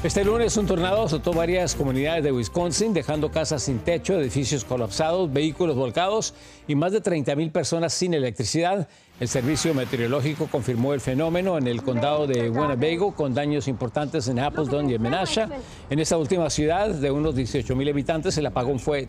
Este lunes un tornado azotó varias comunidades de Wisconsin, dejando casas sin techo, edificios colapsados, vehículos volcados y más de 30,000 personas sin electricidad. El servicio meteorológico confirmó el fenómeno en el condado de Winnebago, con daños importantes en Appleton y en Menasha. En esta última ciudad, de unos 18,000 habitantes, el apagón fue